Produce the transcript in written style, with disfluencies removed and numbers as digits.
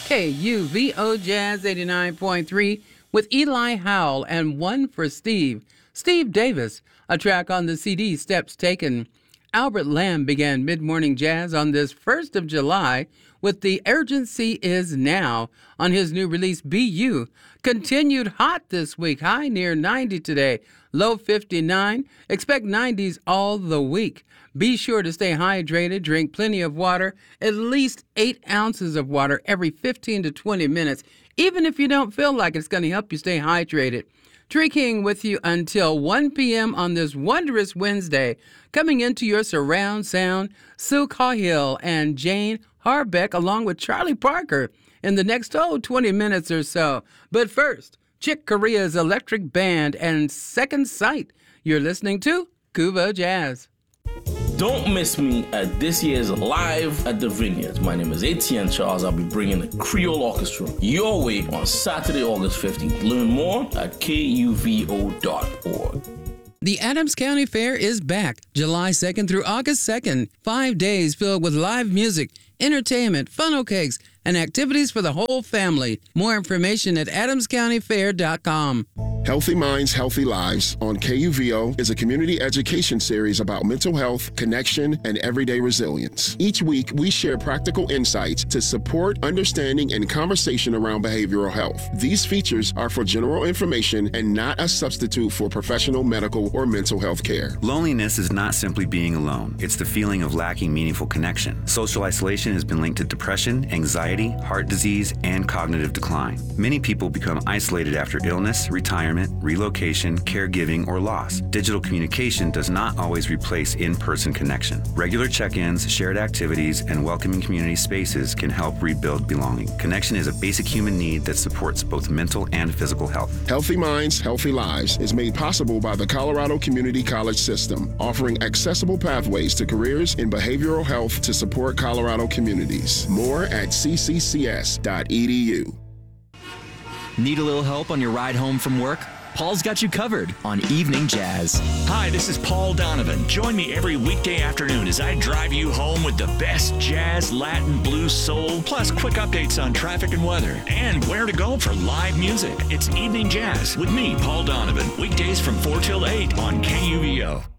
KUVO Jazz 89.3 with Eli Howell and One for Steve. Steve Davis, a track on the CD Steps Taken. Albert Lamb began mid-morning jazz on this 1st of July with The Urgency Is Now on his new release Be You. Continued hot this week, high near 90 today, low 59. Expect 90s all the week. Be sure to stay hydrated, drink plenty of water, at least 8 ounces of water every 15 to 20 minutes. Even if you don't feel like it's going to help you stay hydrated. Tree King with you until 1 p.m. on this wondrous Wednesday. Coming into your surround sound, Sue Cahill and Jane Harbeck along with Charlie Parker in the next 20 minutes or so. But first, Chick Corea's Electric Band and Second Sight. You're listening to KUVO Jazz. Don't miss me at this year's Live at the Vineyards. My name is Etienne Charles. I'll be bringing the Creole Orchestra your way on Saturday, August 15th. Learn more at kuvo.org. The Adams County Fair is back July 2nd through August 2nd. 5 days filled with live music, entertainment, funnel cakes, and activities for the whole family. More information at adamscountyfair.com. Healthy Minds, Healthy Lives on KUVO is a community education series about mental health, connection, and everyday resilience. Each week, we share practical insights to support understanding and conversation around behavioral health. These features are for general information and not a substitute for professional medical or mental health care. Loneliness is not simply being alone. It's the feeling of lacking meaningful connection. Social isolation has been linked to depression, anxiety, heart disease, and cognitive decline. Many people become isolated after illness, retirement, relocation, caregiving, or loss. Digital communication does not always replace in-person connection. Regular check-ins, shared activities, and welcoming community spaces can help rebuild belonging. Connection is a basic human need that supports both mental and physical health. Healthy Minds, Healthy Lives is made possible by the Colorado Community College System, offering accessible pathways to careers in behavioral health to support Colorado communities. More at cccs.edu. Need a little help on your ride home from work? Paul's got you covered on Evening Jazz. Hi, this is Paul Donovan. Join me every weekday afternoon as I drive you home with the best jazz, Latin, blues, soul, plus quick updates on traffic and weather, and where to go for live music. It's Evening Jazz with me, Paul Donovan, weekdays from 4 till 8 on KUVO.